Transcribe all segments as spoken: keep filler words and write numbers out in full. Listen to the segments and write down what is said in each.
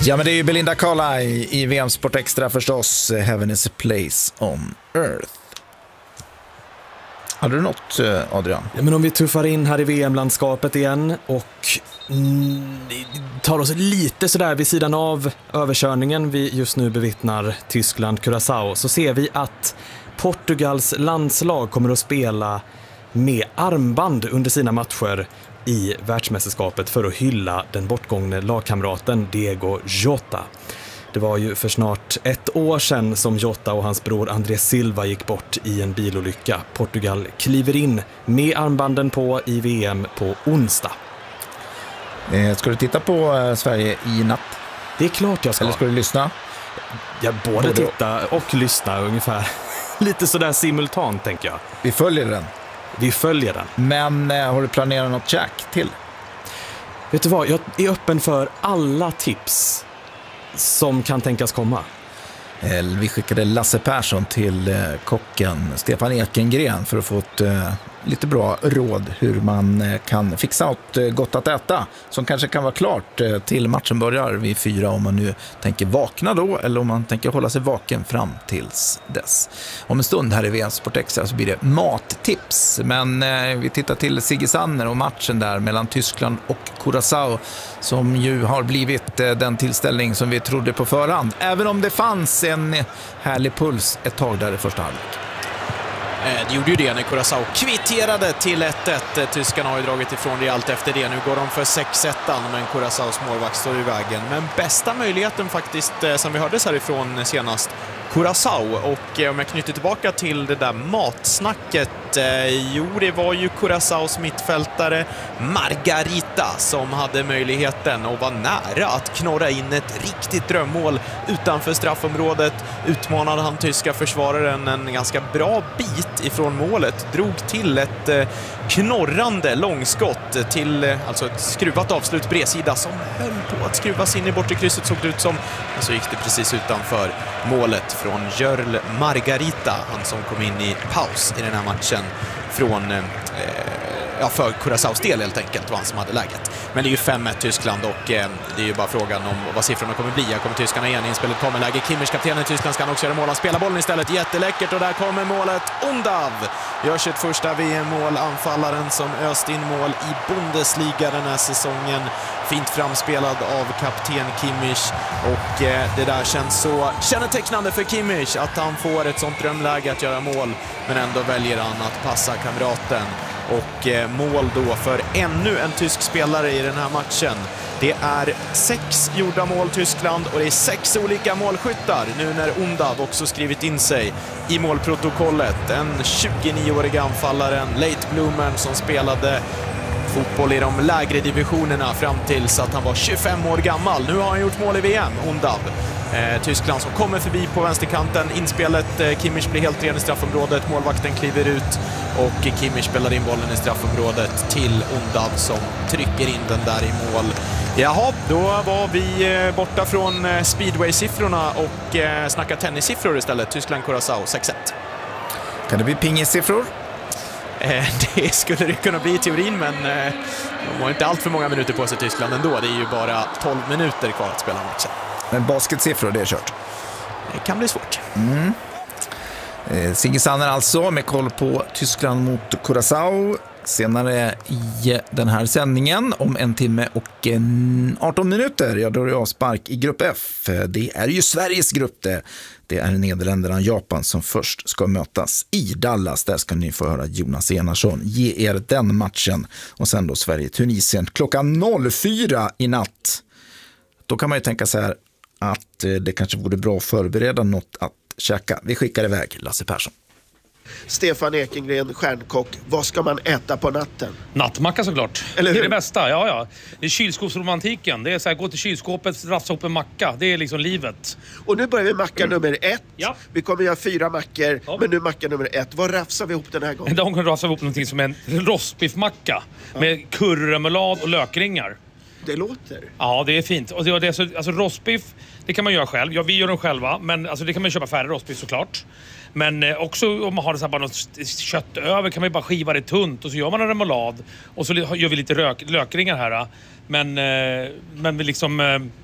Ja, men det är ju Belinda Carlisle i V M Sport Extra förstås. Heaven is a place on earth. Hade du något, Adrian? Ja, men om vi tuffar in här i V M-landskapet igen och mm, tar oss lite sådär vid sidan av överkörningen vi just nu bevittnar Tyskland-Curaçao, så ser vi att Portugals landslag kommer att spela med armband under sina matcher i världsmästerskapet för att hylla den bortgångne lagkamraten Diego Jota. Det var ju för snart ett år sedan som Jota och hans bror André Silva gick bort i en bilolycka. Portugal kliver in med armbanden på i V M på onsdag. Eh, ska du titta på eh, Sverige i natt? Det är klart jag ska. Eller ska du lyssna? Jag både, både titta och lyssna ungefär. Lite sådär simultant, tänker jag. Vi följer den. Vi följer den. Men eh, har du planerat något jack till? Vet du vad, jag är öppen för alla tips som kan tänkas komma. Eh, vi skickade Lasse Persson till eh, kocken Stefan Ekengren för att få ett eh, lite bra råd hur man eh, kan fixa något eh, gott att äta som kanske kan vara klart eh, till matchen börjar vid fyra, om man nu tänker vakna då eller om man tänker hålla sig vaken fram tills dess. Om en stund här i V M Sport Extra så blir det mattips, men eh, vi tittar till Sigge Sanner och matchen där mellan Tyskland och Curaçao som ju har blivit eh, den tillställning som vi trodde på förhand, även om det fanns en härlig puls ett tag där i första halvlek. Det gjorde ju det när Curaçao kvitterade till ett ett. Tyskarna har ju dragit ifrån rejält efter det. Nu går de för sex ett, men Curaçaos målvakt står i vägen. Men bästa möjligheten faktiskt, som vi hördes härifrån senast, Curaçao. Och om jag knyter tillbaka till det där matsnacket, eh, jo, det var ju Curaçaos mittfältare Margarita som hade möjligheten och var nära att knorra in ett riktigt drömmål utanför straffområdet. Utmanade han tyska försvararen en ganska bra bit ifrån målet, drog till ett eh, knorrande långskott till eh, alltså ett skruvat avslut bredsida som höll på att skruvas in i bortre krysset, såg det ut som, men så gick det precis utanför målet från Jörl Margarita, han som kom in i paus i den här matchen från eh, ja, för Curaçaos del helt enkelt, var han som hade läget. Men det är ju fem ett Tyskland och eh, det är ju bara frågan om vad siffrorna kommer bli. Här kommer tyskarna igen, inspelet kommer läge. Kimmich, kaptenen i Tyskland, ska han också göra mål. Han spelar bollen istället, jätteläckert, och där kommer målet. Undav gör sitt första V M-mål, anfallaren som öst in mål i Bundesliga den här säsongen. Fint framspelad av kapten Kimmich, och eh, det där känns så kännetecknande för Kimmich att han får ett sånt drömläge att göra mål, men ändå väljer han att passa kamraten. Och eh, mål då för ännu en tysk spelare i den här matchen. Det är sex gjorda mål Tyskland och det är sex olika målskyttar nu när Undav också skrivit in sig i målprotokollet. Den tjugonioårige anfallaren Late Bloomer som spelade fotboll i de lägre divisionerna fram tills att han var tjugofem år gammal. Nu har han gjort mål i V M, Undav. Eh, Tyskland som kommer förbi på vänsterkanten. Inspelet, eh, Kimmich blir helt ren i straffområdet. Målvakten kliver ut och Kimmich spelar in bollen i straffområdet till Undav som trycker in den där i mål. Jaha, då var vi eh, borta från eh, speedway-siffrorna och eh, snackar tennissiffror istället. Tyskland-Curaçao sex ett. Kan det bli pingis-siffror? Eh, det skulle det kunna bli i teorin, men eh, de har inte allt för många minuter på sig Tyskland ändå. Det är ju bara tolv minuter kvar att spela matchen. Men basketsiffror, det är kört. Det kan bli svårt. Mm. Eh, Sigge Sanner alltså med koll på Tyskland mot Curaçao. Senare i den här sändningen om en timme och en arton minuter, ja, då är det avspark i grupp F. Det är ju Sveriges grupp det. Det är Nederländerna och Japan som först ska mötas i Dallas. Där ska ni få höra Jonas Enarsson ge er den matchen. Och sen då Sverige-Tunisien klockan noll fyra i natt. Då kan man ju tänka så här att det kanske vore bra att förbereda något att käka. Vi skickar iväg Lasse Persson. Stefan Ekengren, stjärnkock. Vad ska man äta på natten? Nattmacka såklart. Eller hur? Det är det bästa, ja ja. Det är kylskåpsromantiken. Det är så här, gå till kylskåpet, rafsa upp en macka. Det är liksom livet. Och nu börjar vi macka mm. nummer ett. Ja. Vi kommer göra fyra mackor, ja. Men nu macka nummer ett. Vad rafsar vi ihop den här gången? De kan rafsa ihop någonting som en rostbiffmacka. Ja. Med curryremoulad och lökringar. Det låter. Ja, det är fint. Och det, det är så, alltså rostbiff, det kan man göra själv. Ja, vi gör dem själva, men alltså, det kan man köpa färre rostbiff såklart. Men eh, också om man har det så här, bara något kött över kan man ju bara skiva det tunt och så gör man en remoulad och så gör vi lite rök, lökringar här. Men, eh, men vi liksom... Eh,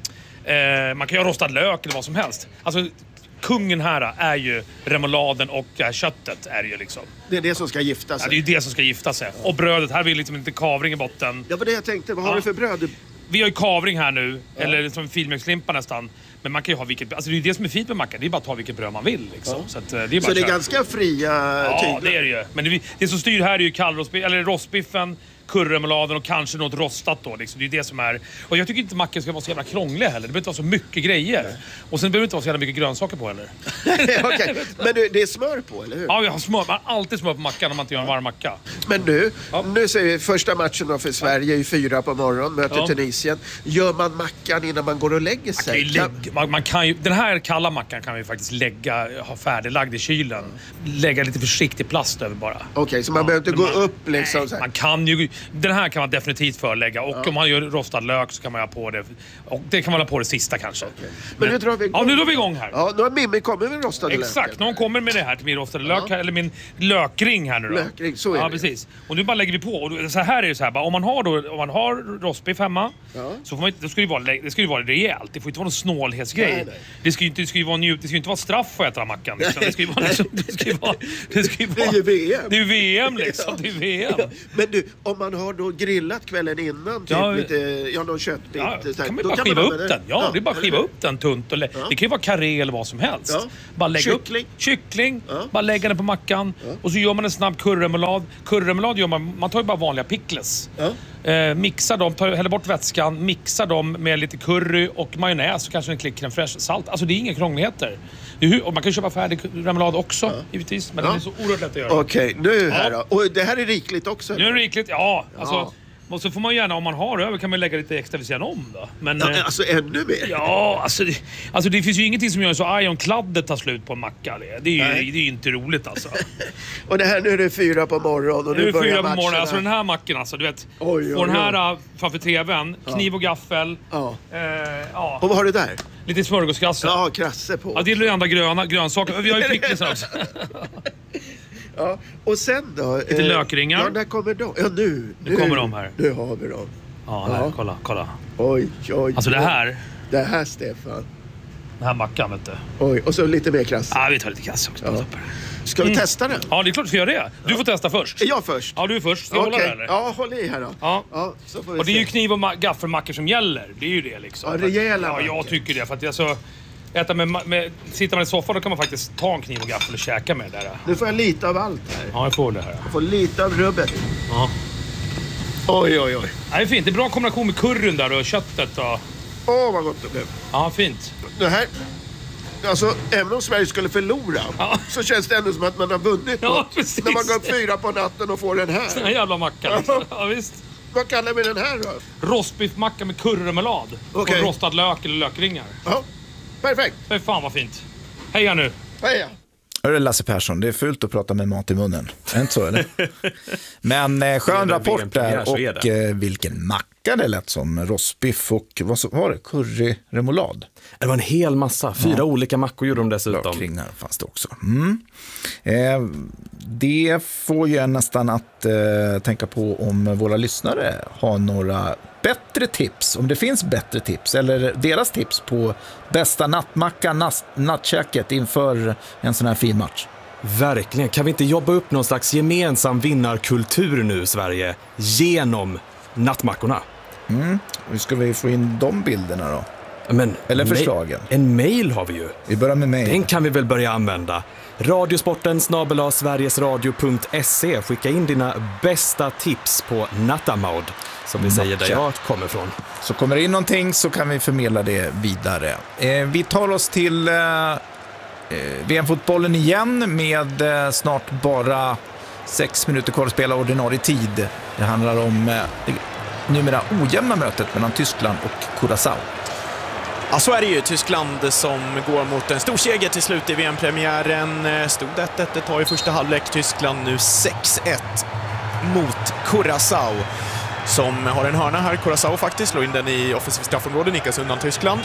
Eh, man kan ju ha rostad lök eller vad som helst. Alltså, kungen här är ju remouladen och det här köttet är ju liksom. Det är det som ska gifta sig. Ja, det är ju det som ska gifta sig. Och brödet, här har vi liksom lite kavring i botten. Ja, vad det jag tänkte. Vad har Ja. du för bröd? Vi har ju kavring här nu, ja. Eller som filmjölkslimpa nästan. Men man kan ju ha vilket, alltså det är ju det som är fint med macka. Det är bara att ta vilket bröd man vill liksom. Ja. Så, att, det är bara Så det är köra. ganska fria Ja, tyglar. det är det ju. Men det, det som styr här är ju kallrostbiff, eller rostbiffen, curryremouladen och kanske något rostat då. Liksom. Det är det som är... Och jag tycker inte mackan ska vara så jävla krånglig heller. Det behöver inte vara så mycket grejer. Nej. Och sen behöver det inte vara så jävla mycket grönsaker på heller. Okej, men du, det är smör på, eller hur? Ja, vi har smör. Man har alltid smör på mackan om man inte gör en varm macka. Men du, Ja. nu ser vi första matchen då för Sverige i fyra på morgonen, möter Ja. Tunisien. Gör man mackan innan man går och lägger Kan sig? ju lägga, man, man kan ju, den här kalla mackan kan vi faktiskt lägga, ha färdiglagd i kylen. Lägga lite försiktig plast över bara. Okej, så man Ja, behöver inte men gå man- upp liksom Nej, så här. man kan ju, den här kan man definitivt förlägga. Och om man gör rostad lök så kan man ha på det. Och det kan man ha på det sista kanske. Men nu drar vi igång. Ja, nu drar vi igång här. Ja, nu har Mimmi kommit med rostade Exakt, löken. någon kommer med det här till min rostade lök här, eller min lökring här nu då. Lökring, så är ja, det. precis. Och nu bara lägger vi på. Och då- så här är det så här, bara, om man har då, om man har rostbiff hemma, Ja. så får man inte, då ska det, vara, det ska ju vara rejält. Det får inte vara någon snålhetsgrej. Nej, nej. Det ska ju inte, det ska ju vara njut, det ska ju inte vara straff att äta mackan. Liksom. Det ska ju vara liksom, det ska ju vara, det ska ju Det är vara, ju V M. det är ju V M liksom, det är V M. Men du, om man har då grillat kvällen innan, typ Ja, lite, ja, någon köttbit. Ja, så här, kan man då bara skiva använda upp den. Ja, det är bara att eller skiva hur? upp den tunt. Och lä- Ja. Det kan ju vara karré eller vad som helst. Ja. Bara lägga Kyckling. upp kyckling, Ja. bara lägga den på mackan. Och så gör man en snabb curryremoulad. Curryremoulad gör man, man tar ju bara vanliga pickles. Ja. Eh, mixar dem, tar, häller bort vätskan, mixar dem med lite curry och majonnäs och kanske en klick crème fraîche, salt. Alltså det är inga krångligheter. Det är hur, och man kan köpa färdig remoulad också, givetvis. Men Ja. det är så oerhört lätt att göra. Okej, nu här Ja. då. Och det här är rikligt också. Nu är det rikligt, ja. Alltså, Ja. och så får man gärna, om man har över, kan man lägga lite extra vid sidan om då. Men, Ja, eh, alltså ännu mer. Ja, alltså det, alltså det finns ju ingenting som gör så arg om kladdet tar slut på en macka. Det, det är ju Nej. det är ju inte roligt alltså. Och det här, nu är det fyra på morgonen och Nu är nu det börjar fyra på matcherna. morgonen. Alltså den här mackan alltså, du vet. Oj, Får oj, den här uh, framför tvn, kniv och gaffel. Ja. Eh, ja, Och vad har du där? lite smörgåskrasse. Ja. Ja, krasse på. det är de andra gröna grönsaker. Vi har ju picklesar också. Ja. Och sen då? Lite lökringar. Ja, där kommer de. Ja, nu. Nu kommer de här. Nu har vi dem. Ja, här, Ja. kolla, kolla. Oj, oj. Alltså det oj. här, Det här, Stefan. den här mackan vet du. Oj, och så lite mer krasse. Ja, vi tar lite kasse också. Ja. Ska vi testa den? Ja, det är klart vi ska göra det. Du får testa först. Är jag först? Ja, du är först. Ska jag hålla Okej. det eller? Ja, håll i här då. Ja. så får vi Och det är ju se. kniv och ma- gaffelmackor som gäller. Det är ju det liksom. Ja, rejäla Ja, jag mackor. tycker det. För att alltså, äta med, ma- med, sitter man i soffan då kan man faktiskt ta en kniv och gaffel och käka med det där. Nu får jag lite av allt här. Ja, jag får det här. Jag får lite av rubbet. Ja. Oj, oj, oj. Ja, det är fint. Det är bra kombination med curryn där och köttet. Och... Åh, vad gott det blev. Ja, fint. Det här... Alltså, även om Sverige skulle förlora Ja. så känns det ändå som att man har vunnit. Ja, något. precis. När man går upp fyra på natten och får den Den här här. jävla mackan. Liksom. Ja, visst. Vad kallar vi den här då? Rostbiffmacka med curryremoulad. Okej. Och rostad lök eller lökringar. Ja, perfekt. Fy fan vad fint. Heja nu. Heja. Hörru Lasse Persson, det är fult att prata med mat i munnen. Är det inte så eller? Men eh, skön Det är när rapport V M-premiär där så är och det. eh, vilken macka det lät som. Rostbiff och vad så, var det? Curryremoulad. Det var en hel massa. Fyra olika mackor gjorde de dessutom. Lökringar fanns det också. Mm. Eh, det får ju en nästan att eh, tänka på om våra lyssnare har några bättre tips, om det finns bättre tips eller deras tips på bästa nattmacka, natt, nattkäket inför en sån här fin match. Verkligen. Kan vi inte jobba upp någon slags gemensam vinnarkultur nu i Sverige genom nattmackorna? Hur ska vi få in de bilderna då? Men, Eller ma- förslagen. En mail har vi ju. Vi börjar med mig. Den kan vi väl börja använda. Radiosporten snabel-a sverigesradio punkt se. Skicka in dina bästa tips på nattamaud, som vi säger där jag kommer ifrån. Så kommer det in någonting så kan vi förmedla det vidare. Eh, vi tar oss till eh, eh, V M-fotbollen igen med eh, snart bara sex minuter kvar att spela ordinarie tid. Det handlar om eh, det numera ojämna mötet mellan Tyskland och Curaçao. Ja, så är det ju. Tyskland som går mot en stor seger till slut i V M-premiären. Stod ett ett, det tar i första halvlek. Tyskland nu sex ett mot Curaçao som har en hörna här. Curaçao faktiskt slår in den i offensiv straffområde, nickas undan Tyskland.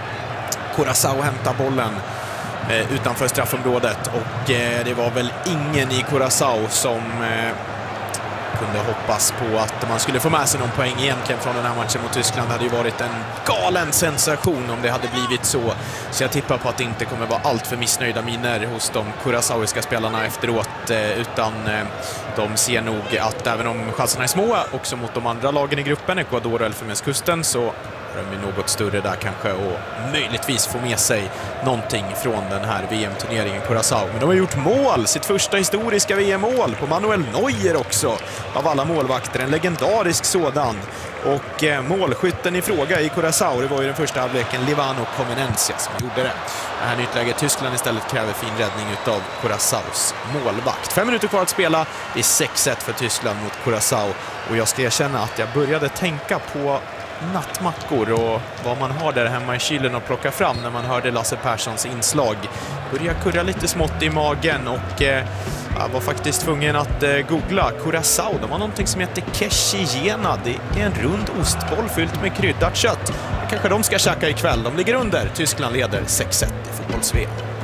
Curaçao hämtar bollen eh, utanför straffområdet och eh, det var väl ingen i Curaçao som eh, kunde hoppas på att man skulle få med sig någon poäng egentligen från den här matchen mot Tyskland. Det hade ju varit en galen sensation om det hade blivit så. Så jag tippar på att det inte kommer vara allt för missnöjda miner hos de curaçaoiska spelarna efteråt, utan de ser nog att även om chanserna är små också mot de andra lagen i gruppen, Ecuador och Elfenbenskusten, så de är något större där kanske och möjligtvis få med sig någonting från den här V M-turneringen Curaçao. Men de har gjort mål, sitt första historiska V M-mål på Manuel Neuer också, av alla målvakter, en legendarisk sådan. Och eh, målskytten i fråga i Curaçao, det var ju den första halvleken Livano Comenencia som gjorde det. Det här nyttläget Tyskland istället kräver fin räddning utav Curaçaos målvakt. Fem minuter kvar att spela, det är sex ett för Tyskland mot Curaçao. Och jag ska erkänna att jag började tänka på nattmackor och vad man har där hemma i kylen och plocka fram när man hörde Lasse Perssons inslag. Började kurra lite smått i magen och eh, jag var faktiskt tvungen att eh, googla Curaçao. De har någonting som heter Quechillena. Det är en rund ostboll fyllt med kryddat kött. Det kanske de ska käka ikväll. De ligger under. Tyskland leder sex ett i fotbolls-V M.